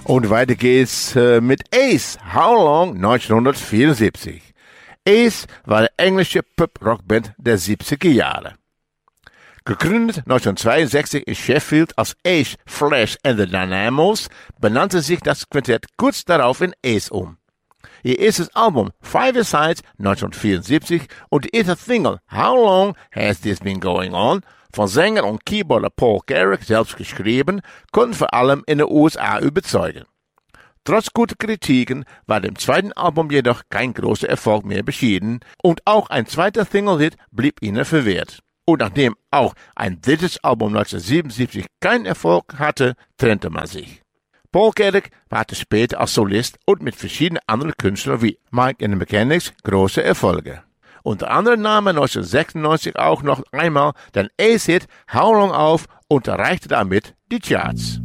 Und weiter geht's mit Ace, How Long, 1974. Ace war eine englische Pop-Rockband der 70er Jahre. Gegründet 1962 in Sheffield als Ace, Flash and the Dynamos, benannte sich das Quintett kurz darauf in Ace um. Ihr erstes Album Five-A-Side 1974 und die erste Single How Long Has This Been Going On, von Sänger und Keyboarder Paul Carrack selbst geschrieben, konnten vor allem in den USA überzeugen. Trotz guter Kritiken war dem zweiten Album jedoch kein großer Erfolg mehr beschieden und auch ein zweiter Single-Hit blieb ihnen verwehrt. Und nachdem auch ein drittes Album 1977 keinen Erfolg hatte, trennte man sich. Paul Carrack hatte später als Solist und mit verschiedenen anderen Künstlern wie Mike and the Mechanics große Erfolge. Unter anderem nahm er 1996 auch noch einmal den Ace-Hit How Long auf und erreichte damit die Charts.